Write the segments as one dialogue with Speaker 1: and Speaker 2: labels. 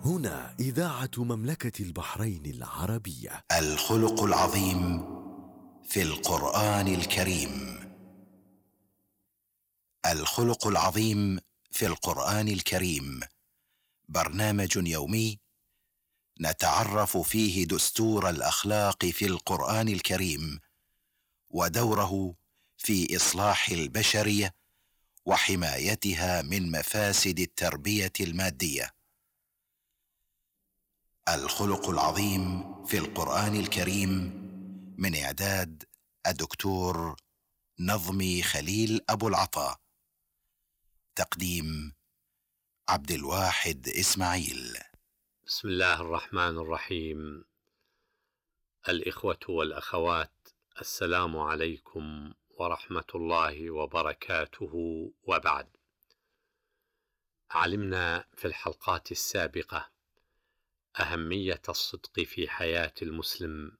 Speaker 1: هنا إذاعة مملكة البحرين العربية.
Speaker 2: الخلق العظيم في القرآن الكريم. الخلق العظيم في القرآن الكريم برنامج يومي نتعرف فيه دستور الأخلاق في القرآن الكريم ودوره في إصلاح البشرية وحمايتها من مفاسد التربية المادية. الخلق العظيم في القرآن الكريم من إعداد الدكتور نظمي خليل أبو العطا، تقديم عبد الواحد إسماعيل.
Speaker 3: بسم الله الرحمن الرحيم. الإخوة والأخوات، السلام عليكم ورحمة الله وبركاته، وبعد. علمنا في الحلقات السابقة أهمية الصدق في حياة المسلم،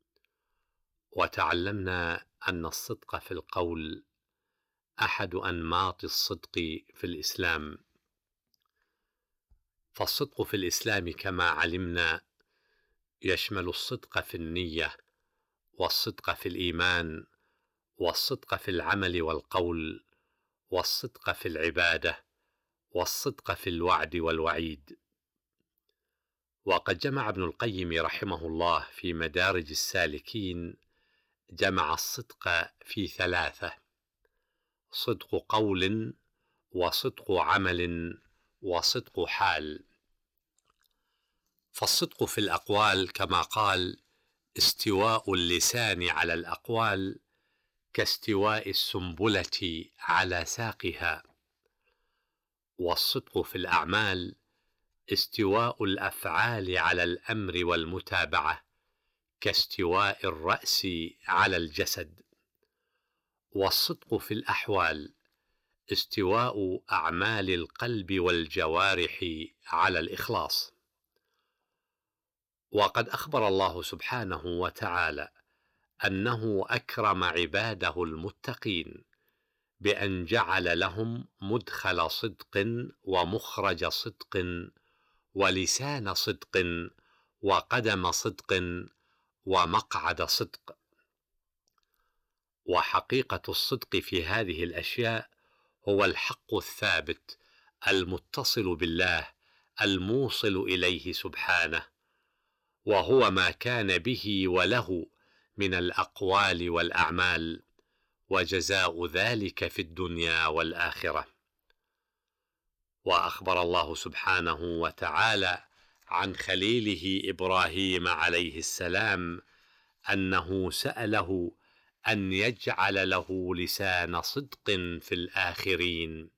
Speaker 3: وتعلمنا أن الصدق في القول أحد أنماط الصدق في الإسلام. فالصدق في الإسلام كما علمنا يشمل الصدق في النية، والصدق في الإيمان، والصدق في العمل والقول، والصدق في العبادة، والصدق في الوعد والوعيد. وقد جمع ابن القيم رحمه الله في مدارج السالكين، جمع الصدق في ثلاثة: صدق قول، وصدق عمل، وصدق حال. فالصدق في الأقوال كما قال: استواء اللسان على الأقوال كاستواء السنبلة على ساقها. والصدق في الأعمال استواء الأفعال على الأمر والمتابعة كاستواء الرأس على الجسد. والصدق في الأحوال استواء أعمال القلب والجوارح على الإخلاص. وقد أخبر الله سبحانه وتعالى أنه أكرم عباده المتقين بأن جعل لهم مدخل صدق ومخرج صدق ولسان صدق وقدم صدق ومقعد صدق. وحقيقة الصدق في هذه الأشياء هو الحق الثابت المتصل بالله الموصل إليه سبحانه، وهو ما كان به وله من الأقوال والأعمال، وجزاء ذلك في الدنيا والآخرة. وأخبر الله سبحانه وتعالى عن خليله إبراهيم عليه السلام أنه سأله أن يجعل له لسان صدق في الآخرين،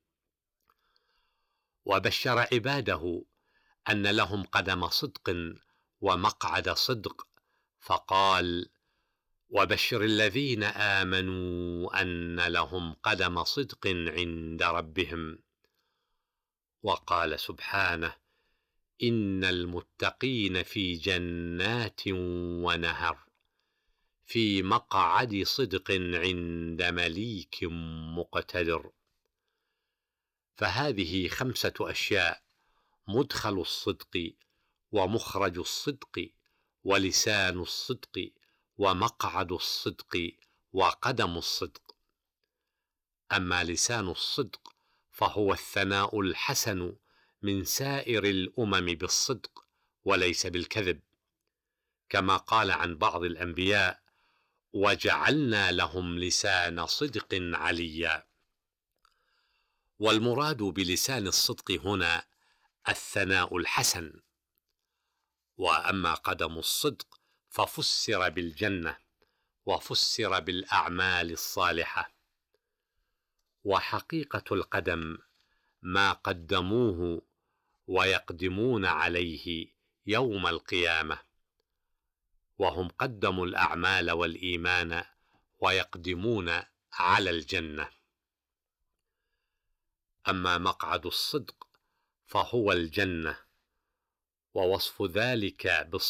Speaker 3: وبشر عباده أن لهم قدم صدق ومقعد صدق، فقال: وبشر الذين آمنوا أن لهم قدم صدق عند ربهم. وقال سبحانه: إن المتقين في جنات ونهر في مقعد صدق عند مليك مقتدر. فهذه 5 أشياء: مدخل الصدق، ومخرج الصدق، ولسان الصدق، ومقعد الصدق، وقدم الصدق. أما لسان الصدق فهو الثناء الحسن من سائر الأمم بالصدق وليس بالكذب، كما قال عن بعض الأنبياء: وجعلنا لهم لسان صدق عليا. والمراد بلسان الصدق هنا الثناء الحسن. وأما قدم الصدق ففسر بالجنة، وفسر بالأعمال الصالحة. وحقيقة القدم ما قدموه ويقدمون عليه يوم القيامة، وهم قدموا الأعمال والإيمان ويقدمون على الجنة. أما مقعد الصدق فهو الجنة، ووصف ذلك بالصدق